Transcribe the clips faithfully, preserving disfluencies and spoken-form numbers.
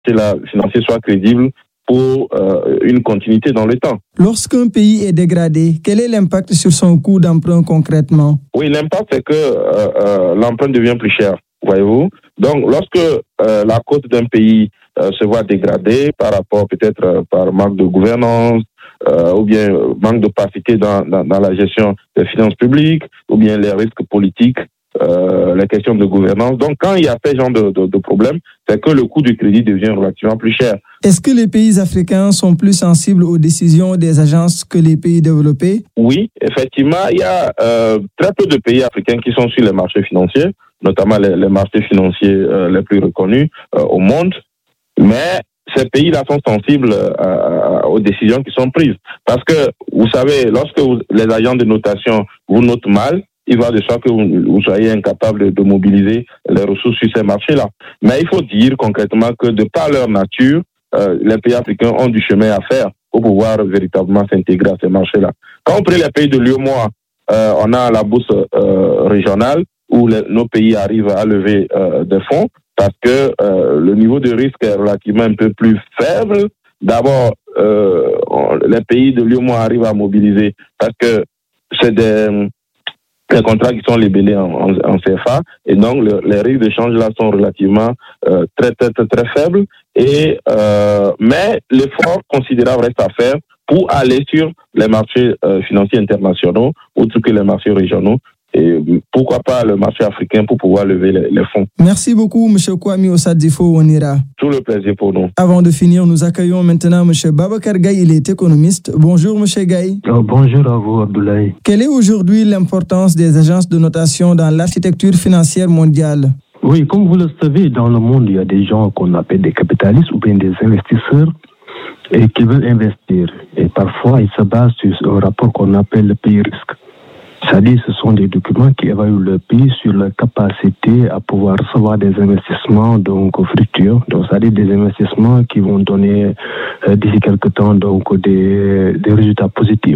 financier soit crédible pour euh, une continuité dans le temps. Lorsqu'un pays est dégradé, quel est l'impact sur son coût d'emprunt concrètement? Oui, l'impact, c'est que euh, euh, l'emprunt devient plus cher, voyez-vous. Donc, lorsque euh, la cote d'un pays euh, se voit dégradée par rapport peut-être euh, par manque de gouvernance, euh, ou bien euh, manque d'opacité dans, dans, dans la gestion des finances publiques, ou bien les risques politiques, euh, les questions de gouvernance. Donc, quand il y a ce genre de, de, de problème, c'est que le coût du crédit devient relativement plus cher. Est-ce que les pays africains sont plus sensibles aux décisions des agences que les pays développés? Oui, effectivement, il y a euh, très peu de pays africains qui sont sur les marchés financiers, notamment les, les marchés financiers euh, les plus reconnus euh, au monde. Mais ces pays-là sont sensibles euh, aux décisions qui sont prises. Parce que, vous savez, lorsque vous, les agents de notation vous notent mal, il va de soi que vous, vous soyez incapable de, de mobiliser les ressources sur ces marchés-là. Mais il faut dire concrètement que de par leur nature, euh, les pays africains ont du chemin à faire pour pouvoir véritablement s'intégrer à ces marchés-là. Quand on prend les pays de l'U E M O A, euh, on a la bourse euh, régionale où les, nos pays arrivent à lever euh, des fonds parce que euh, le niveau de risque est relativement un peu plus faible. D'abord, euh, on, les pays de l'U E M O A arrivent à mobiliser parce que c'est des... les contrats qui sont libellés en, en, en C F A et donc le, les risques de change là sont relativement euh, très, très très très faibles et euh, mais l'effort considérable reste à faire pour aller sur les marchés euh, financiers internationaux autres que les marchés régionaux et pourquoi pas le marché africain pour pouvoir lever les, les fonds. Merci beaucoup, M. Kwame Osadifo Onira. Tout le plaisir pour nous. Avant de finir, nous accueillons maintenant M. Babacar Gaye, il est économiste. Bonjour M. Gaye. Oh, bonjour à vous, Abdoulaye. Quelle est aujourd'hui l'importance des agences de notation dans l'architecture financière mondiale? Oui, comme vous le savez, dans le monde, il y a des gens qu'on appelle des capitalistes ou bien des investisseurs et qui veulent investir. Et parfois, ils se basent sur un rapport qu'on appelle le pays-risque. C'est-à-dire ce sont des documents qui évaluent le pays sur la capacité à pouvoir recevoir des investissements donc fructueux, donc c'est-à-dire des investissements qui vont donner euh, d'ici quelques temps donc des, des résultats positifs.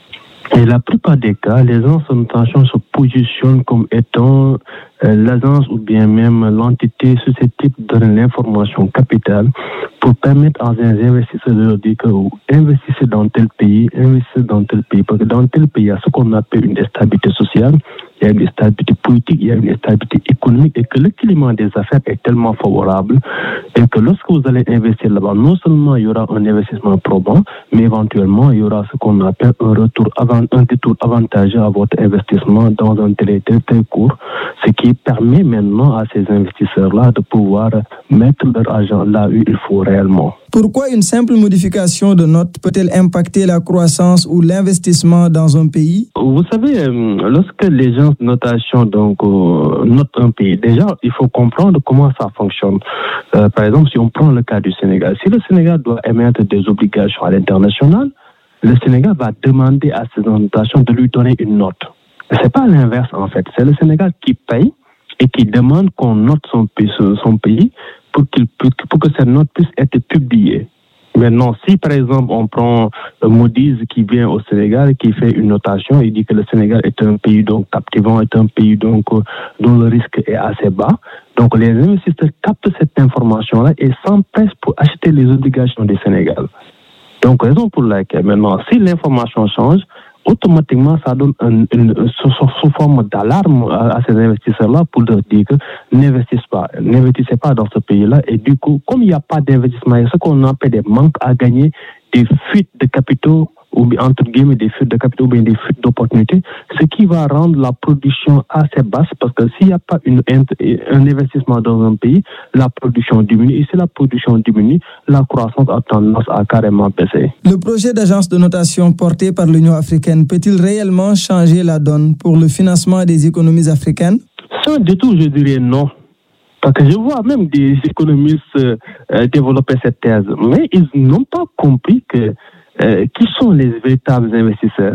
Et la plupart des cas, les agences de notation se positionnent comme étant euh, l'agence ou bien même l'entité susceptible de donner l'information capitale pour permettre à un investisseur de leur dire que vous investissez dans tel pays, investissez dans tel pays. Parce que dans tel pays, il y a ce qu'on appelle une stabilité sociale, il y a une stabilité politique, il y a une stabilité économique et que le climat des affaires est tellement favorable et que lorsque vous allez investir là-bas, non seulement il y aura un investissement probant, mais éventuellement il y aura ce qu'on appelle un retour avant, un détour avantageux à votre investissement dans un délai très très court, ce qui permet maintenant à ces investisseurs-là de pouvoir mettre leur argent là où il faut réellement. Pourquoi une simple modification de note peut-elle impacter la croissance ou l'investissement dans un pays? Vous savez, lorsque les gens de notation donc, euh, notent un pays, déjà, il faut comprendre comment ça fonctionne. Euh, par exemple, si on prend le cas du Sénégal, si le Sénégal doit émettre des obligations à l'international, le Sénégal va demander à ces notations de lui donner une note. Ce n'est pas l'inverse, en fait. C'est le Sénégal qui paye et qui demande qu'on note son pays, son pays pour, qu'il, pour que cette note puisse être publiée. Maintenant, si par exemple on prend Moody's qui vient au Sénégal, qui fait une notation, il dit que le Sénégal est un pays donc captivant, est un pays donc dont le risque est assez bas. Donc les investisseurs captent cette information-là et s'empressent pour acheter les obligations du Sénégal. Donc raison pour laquelle maintenant, si l'information change, automatiquement, ça donne une, une, une sous, sous forme d'alarme à, à ces investisseurs-là pour leur dire que n'investissez pas, n'investissez pas dans ce pays-là. Et du coup, comme il n'y a pas d'investissement, il y a ce qu'on appelle des manques à gagner, des fuites de capitaux, ou entre guillemets des fuites de capitaux, ou bien des fuites d'opportunités, ce qui va rendre la production assez basse, parce que s'il n'y a pas une, un investissement dans un pays, la production diminue, et si la production diminue, la croissance a tendance à carrément baisser. Le projet d'agence de notation porté par l'Union africaine peut-il réellement changer la donne pour le financement des économies africaines? Sans du tout, je dirais non. Parce que je vois même des économistes euh, développer cette thèse, mais ils n'ont pas compris que Euh, qui sont les véritables investisseurs?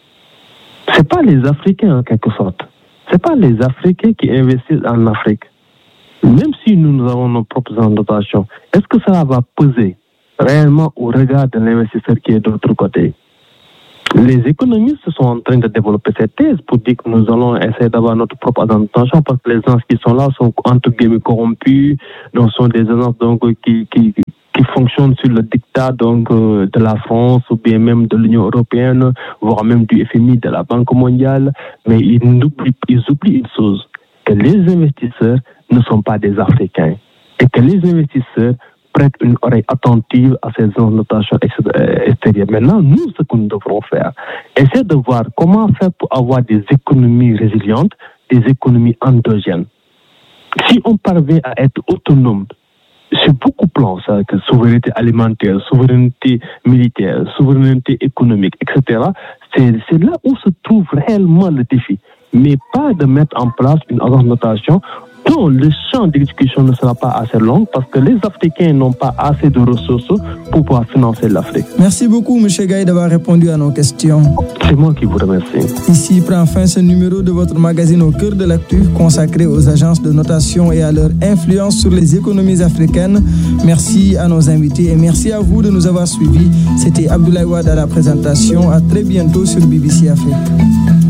Ce n'est pas les Africains en quelque sorte. Ce n'est pas les Africains qui investissent en Afrique. Même si nous, nous avons nos propres notations, est-ce que ça va peser réellement au regard de l'investisseur qui est de l'autre côté? Les économistes sont en train de développer cette thèse pour dire que nous allons essayer d'avoir notre propre agence de notation parce que les agences qui sont là sont entre guillemets corrompues, donc sont des agences donc, qui, qui, qui fonctionnent sur le dictat donc, euh, de la France ou bien même de l'Union européenne, voire même du F M I, de la Banque mondiale. Mais ils oublient, ils oublient une chose, que les investisseurs ne sont pas des Africains et que les investisseurs prête une oreille attentive à ces notations extérieures. Maintenant, nous, ce que nous devrons faire, essayer de voir comment faire pour avoir des économies résilientes, des économies endogènes. Si on parvient à être autonome sur beaucoup de plans, ça, que souveraineté alimentaire, souveraineté militaire, souveraineté économique, et cetera, c'est, c'est là où se trouve réellement le défi. Mais pas de mettre en place une agence de notation dont le champ d'exécution ne sera pas assez long parce que les Africains n'ont pas assez de ressources pour pouvoir financer l'Afrique. Merci beaucoup, M. Gaye, d'avoir répondu à nos questions. C'est moi qui vous remercie. Ici prend fin ce numéro de votre magazine Au cœur de l'actu consacré aux agences de notation et à leur influence sur les économies africaines. Merci à nos invités et merci à vous de nous avoir suivis. C'était Abdoulaye Wade à la présentation. À très bientôt sur B B C Afrique.